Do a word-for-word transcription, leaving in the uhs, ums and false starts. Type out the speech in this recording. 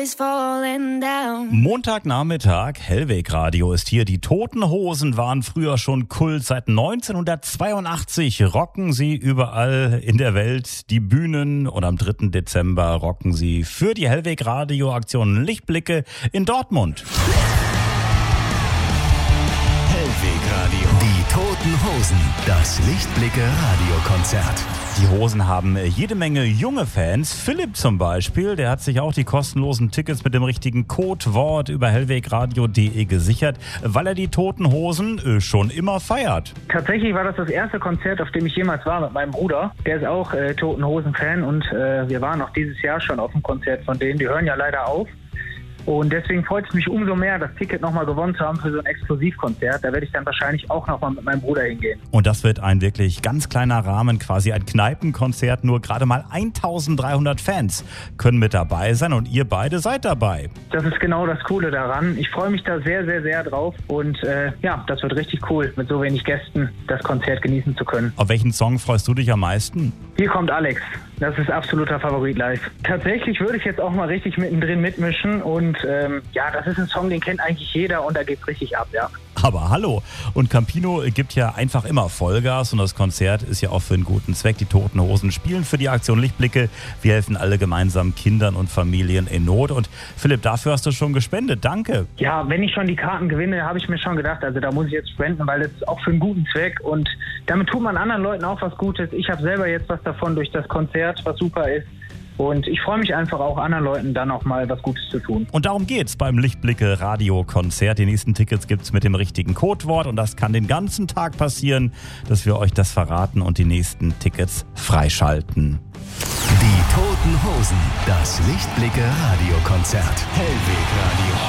Montagnachmittag, Hellweg Radio ist hier. Die Toten Hosen waren früher schon Kult. Seit neunzehnhundertzweiundachtzig rocken sie überall in der Welt die Bühnen und am dritten Dezember rocken sie für die Hellweg Radio Aktion Lichtblicke in Dortmund. Hellweg Radio. Die Toten Hosen. Das Lichtblicke Radiokonzert. Die Hosen haben jede Menge junge Fans. Philipp zum Beispiel, der hat sich auch die kostenlosen Tickets mit dem richtigen Codewort über hellwegradio punkt de gesichert, weil er die Toten Hosen schon immer feiert. Tatsächlich war das das erste Konzert, auf dem ich jemals war mit meinem Bruder. Der ist auch äh, Toten Hosen-Fan und äh, wir waren auch dieses Jahr schon auf dem Konzert von denen. Die hören ja leider auf. Und deswegen freut es mich umso mehr, das Ticket nochmal gewonnen zu haben für so ein Exklusivkonzert. Da werde ich dann wahrscheinlich auch nochmal mit meinem Bruder hingehen. Und das wird ein wirklich ganz kleiner Rahmen, quasi ein Kneipenkonzert. Nur gerade mal eintausenddreihundert Fans können mit dabei sein und ihr beide seid dabei. Das ist genau das Coole daran. Ich freue mich da sehr, sehr, sehr drauf. Und äh, ja, das wird richtig cool, mit so wenig Gästen das Konzert genießen zu können. Auf welchen Song freust du dich am meisten? Hier kommt Alex. Das ist absoluter Favorit live. Tatsächlich würde ich jetzt auch mal richtig mittendrin mitmischen und ähm, ja, das ist ein Song, den kennt eigentlich jeder und da geht's richtig ab, ja. Aber hallo, und Campino gibt ja einfach immer Vollgas und das Konzert ist ja auch für einen guten Zweck. Die Toten Hosen spielen für die Aktion Lichtblicke. Wir helfen alle gemeinsam Kindern und Familien in Not. Und Philipp, dafür hast du schon gespendet. Danke. Ja, wenn ich schon die Karten gewinne, habe ich mir schon gedacht, also da muss ich jetzt spenden, weil das ist auch für einen guten Zweck und damit tut man anderen Leuten auch was Gutes. Ich habe selber jetzt was davon durch das Konzert, was super ist. Und ich freue mich einfach auch, anderen Leuten dann auch mal was Gutes zu tun. Und darum geht's beim Lichtblicke Radio-Konzert. Die nächsten Tickets gibt's mit dem richtigen Codewort und das kann den ganzen Tag passieren, dass wir euch das verraten und die nächsten Tickets freischalten. Die Toten Hosen. Das Lichtblicke Radio-Konzert. Hellweg